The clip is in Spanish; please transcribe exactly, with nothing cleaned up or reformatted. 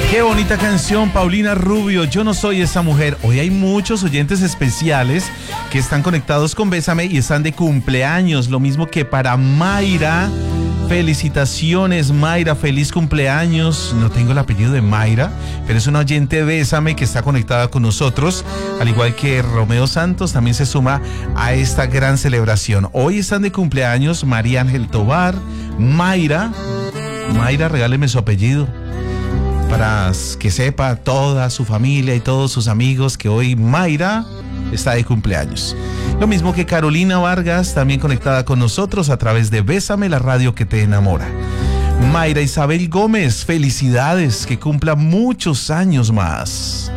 Qué bonita canción, Paulina Rubio, Yo no soy esa mujer. Hoy hay muchos oyentes especiales que están conectados con Bésame y están de cumpleaños, lo mismo que para Mayra. Felicitaciones, Mayra, feliz cumpleaños. No tengo el apellido de Mayra, pero es una oyente de Bésame que está conectada con nosotros, al igual que Romeo Santos, también se suma a esta gran celebración. Hoy están de cumpleaños María Ángel Tobar, Mayra. Mayra, regáleme su apellido para que sepa toda su familia y todos sus amigos que hoy Mayra está de cumpleaños. Lo mismo que Carolina Vargas, también conectada con nosotros a través de Bésame, la radio que te enamora. Mayra Isabel Gómez, felicidades, que cumpla muchos años más.